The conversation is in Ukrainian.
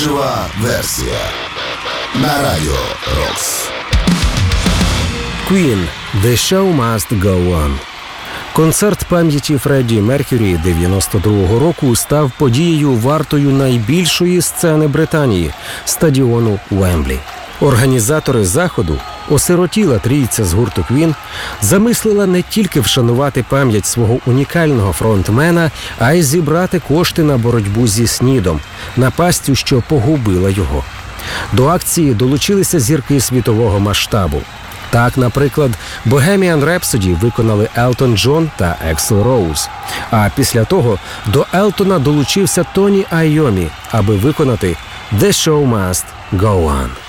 Жива версія на Радіо Рокс. Queen – The Show Must Go On. Концерт пам'яті Фредді Меркюрі 92-го року став подією вартою найбільшої сцени Британії – стадіону Уемблі. Організатори заходу, осиротіла трійця з гурту Queen, замислила не тільки вшанувати пам'ять свого унікального фронтмена, а й зібрати кошти на боротьбу зі СНІДом, напастю, що погубила його. До акції долучилися зірки світового масштабу. Так, наприклад, Bohemian Rhapsody виконали Елтон Джон та Ексл Роуз. А після того до Елтона долучився Тоні Айомі, аби виконати «The Show Must Go On».